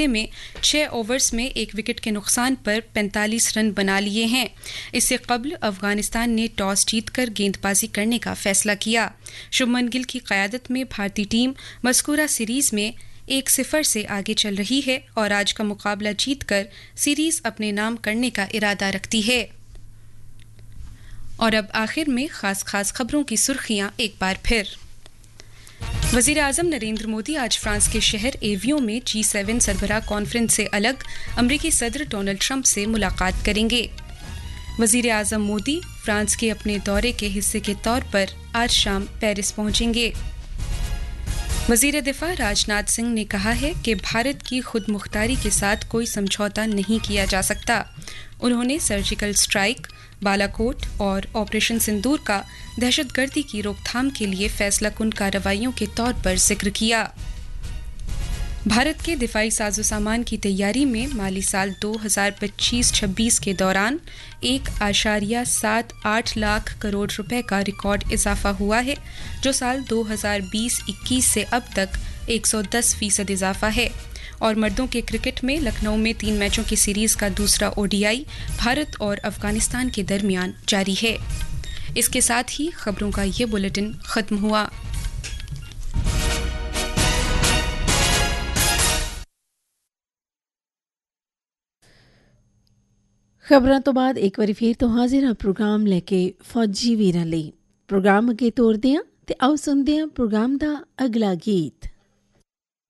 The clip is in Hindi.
मुकाबले में 6 ओवर्स में 1 विकेट के नुकसान पर 45 रन बना लिए हैं। इससे कबल अफगानिस्तान ने टॉस जीतकर गेंदबाजी करने का फैसला किया। शुभमन गिल की क़यादत में भारतीय टीम मज़कूरा सीरीज़ में 1-0 से आगे चल रही है और आज का मुकाबला जीतकर सीरीज़ अपने नाम करने का इरादा रखती है। और अब आखिर में खास खबरों की सुर्खियां एक बार फिर। वज़ीर आज़म नरेंद्र मोदी आज फ्रांस के शहर एवियों में G7 सरबराह कॉन्फ्रेंस से अलग अमरीकी सदर डोनाल्ड ट्रंप से मुलाकात करेंगे। वज़ीर आज़म मोदी फ्रांस के अपने दौरे के हिस्से के तौर पर आज शाम पेरिस पहुंचेंगे। वज़ीर दिफा राजनाथ सिंह ने कहा है कि भारत की खुद मुख्तारी के साथ कोई समझौता नहीं किया जा सकता। उन्होंने सर्जिकल स्ट्राइक, बालाकोट और ऑपरेशन सिंदूर का दहशतगर्दी की रोकथाम के लिए फैसलाकुन कार्रवाइयों के तौर पर जिक्र किया। भारत के दिफाई साजो सामान की तैयारी में माली साल 2025-26 के दौरान 1.78 लाख करोड़ रुपए का रिकॉर्ड इजाफा हुआ है, जो साल 2020-21 से अब तक 110% इजाफा है। और मर्दों के क्रिकेट में लखनऊ में 3 मैचों की सीरीज का दूसरा ओडीआई भारत और अफगानिस्तान के दरमियान जारी है। इसके साथ ही खबरों का ये बुलेटिन खत्म हुआ। खबरों तो बाद एक बारी फिर तो हाजिर है प्रोग्राम लेके फौजी वीरां ਲਈ प्रोग्राम अगे तोरदे हां ते आओ सुनदे हां प्रोग्राम दा अगला गीत।